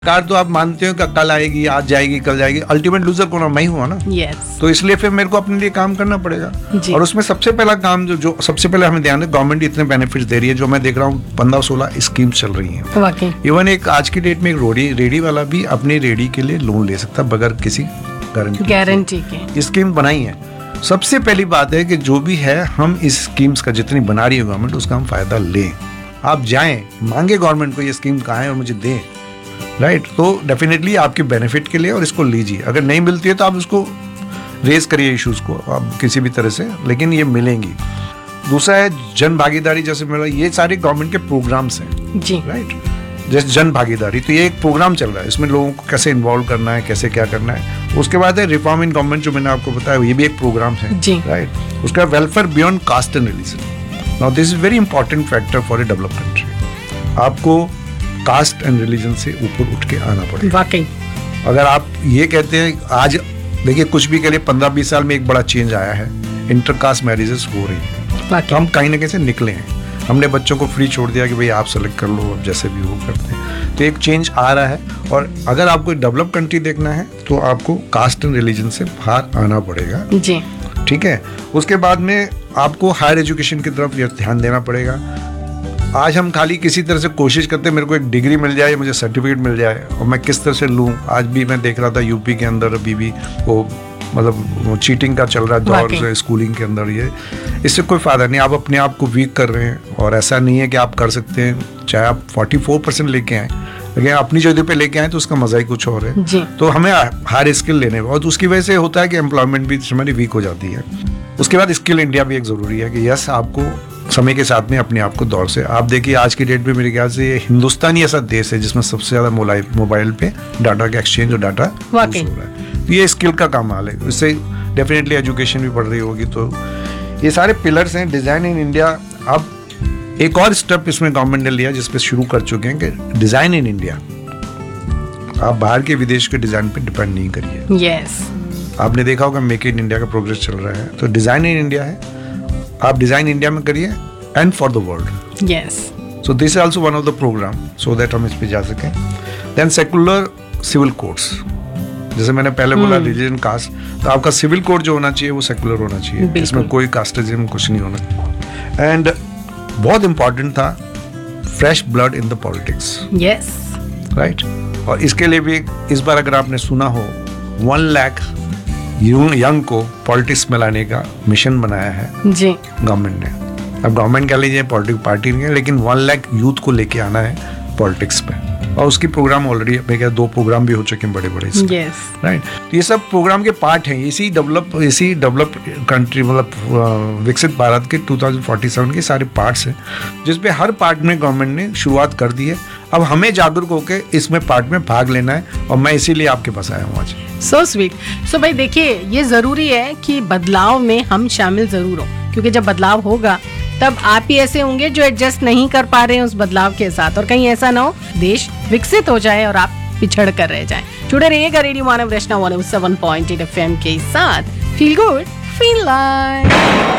Car तो आप मानते हो कि कल आएगी, आज जाएगी, कल जाएगी, अल्टीमेट लूजर कौन है? मैं ही हुआ ना। यस। तो इसलिए फिर मेरे को अपने लिए काम करना पड़ेगा। जी। और उसमें सबसे पहला काम जो सबसे पहले हमें ध्यान है, गवर्नमेंट इतने बेनिफिट्स दे रही है, जो मैं देख रहा हूँ 15-16 स्कीम्स चल रही हैं। वाकई। इवन एक आज की डेट में एक रेडी वाला भी अपनी रेडी के लिए लोन ले सकता है बगैर किसी गारंटी के। स्कीम बनाई है। सबसे पहली बात है कि जो भी है, हम इस स्कीम्स का जितनी बना रही है गवर्नमेंट, उसका हम फायदा लें। आप जाएं, मांगे गवर्नमेंट को ये स्कीम कहाँ है और मुझे दें, राइट। तो डेफिनेटली आपके बेनिफिट के लिए, और इसको लीजिए। अगर नहीं मिलती है तो आप उसको रेज करिए इश्यूज को आप किसी भी तरह से, लेकिन ये मिलेंगी। दूसरा है जन भागीदारी, जैसे मेरा ये सारे गवर्नमेंट के प्रोग्राम्स हैं जी, राइट। जैसे जन भागीदारी, तो ये एक प्रोग्राम चल रहा है, इसमें लोगों को कैसे इन्वॉल्व करना है, कैसे क्या करना है। उसके बाद है रिफॉर्म इन गवर्नमेंट, जो मैंने आपको बताया, ये भी एक प्रोग्राम है जी, राइट। उसका welfare beyond caste and religion. Now this is very important factor for a developed country. आपको कास्ट एंड रिलीजन से ऊपर उठ के आना पड़ेगा। वाकई। अगर आप ये कहते हैं, आज देखिए कुछ भी के लिए 15-20 साल में एक बड़ा चेंज आया है, इंटरकास्ट मैरिजेस हो रही है, तो हम कहीं ना कहीं से निकले हैं। हमने बच्चों को फ्री छोड़ दिया कि भाई आप सेलेक्ट कर लो, अब जैसे भी वो करते हैं। तो एक चेंज आ रहा है, और अगर आपको डेवलप कंट्री देखना है तो आपको कास्ट एंड रिलीजन से बाहर आना पड़ेगा जी, ठीक है। उसके बाद में आपको हायर एजुकेशन की तरफ ध्यान देना पड़ेगा। आज हम खाली किसी तरह से कोशिश करते हैं, मेरे को एक डिग्री मिल जाए, मुझे सर्टिफिकेट मिल जाए, और मैं किस तरह से लूँ। आज भी मैं देख रहा था यूपी के अंदर अभी भी वो मतलब चीटिंग का चल रहा है दौर स्कूलिंग के अंदर। ये इससे कोई फायदा नहीं, आप अपने आप को वीक कर रहे हैं। और ऐसा नहीं है कि आप कर सकते हैं, चाहे आप 44% लेके आए, लेकिन अपनी जगह पे लेके आए तो उसका मजा ही कुछ और है जी। तो हमें हायर स्किल लेने, और उसकी वजह से होता है कि एम्प्लॉयमेंट भी हमारी वीक हो जाती है। उसके बाद स्किल इंडिया भी एक ज़रूरी है कि यस, आपको समय के साथ में अपने आप को दौर से, आप देखिए आज की डेट में मेरे ख्याल से हिंदुस्तान ही ऐसा देश है जिसमें सबसे ज़्यादा मोबाइल पे डाटा का एक्सचेंज और डाटा यूज हो रहा है। तो ये स्किल का कमाल है, इससे डेफिनेटली एजुकेशन भी बढ़ रही होगी। तो ये सारे पिलर्स हैं डिज़ाइन इन इंडिया। अब एक और स्टेप इसमें गवर्नमेंट ने लिया जिसपे शुरू कर चुके हैं कि डिज़ाइन इन इंडिया। आप बाहर के विदेश के डिज़ाइन पे डिपेंड नहीं करिए। यस। आपने देखा होगा मेक इन इंडिया का प्रोग्रेस चल रहा है, तो डिज़ाइन इन इंडिया है, आप डिज़ाइन इंडिया में करिए and for the world. Yes. So this is also one of the programme, so that हम इस पे जा सकें। देन सेकुलर सिविल कोड्स, जैसे मैंने पहले बोला रिलीजन कास्ट, तो आपका सिविल कोड जो होना चाहिए वो सेकुलर होना चाहिए, इसमें कोई कास्टिज्म कुछ नहीं होना। एंड बहुत इंपॉर्टेंट था fresh blood in the politics. Yes, right. और इसके लिए भी इस बार अगर आपने सुना हो 1 लाख यंग को पॉलिटिक्स में लाने का मिशन बनाया है जी गवर्नमेंट ने। अब गवर्नमेंट कह लीजिए, पॉलिटिक्स पार्टी नहीं है, लेकिन 1 लाख यूथ को लेके आना है पॉलिटिक्स पे, और उसकी प्रोग्राम ऑलरेडी मैं क्या 2 प्रोग्राम भी हो चुके हैं बड़े-बड़े। Yes, right. तो ये सब प्रोग्राम के पार्ट हैं। इसी डेवलप कंट्री मतलब विकसित भारत के 2047 के सारे पार्ट्स हैं, जिसपे हर पार्ट में गवर्नमेंट ने शुरुआत कर दी है। अब हमें जागरूक होकर इसमें पार्ट में भाग लेना है, और मैं इसीलिए आपके पास आया हूँ आज। So sweet. सो भाई देखिए, ये जरूरी है कि बदलाव में हम शामिल जरूर हो, क्योंकि जब बदलाव होगा तब आप ही ऐसे होंगे जो एडजस्ट नहीं कर पा रहे हैं उस बदलाव के साथ, और कहीं ऐसा ना हो देश विकसित हो जाए और आप पिछड़ कर रह जाएं। जुड़े रहिएगा रेडियो मानव रचना 107.8 FM के साथ। Feel good, feel like.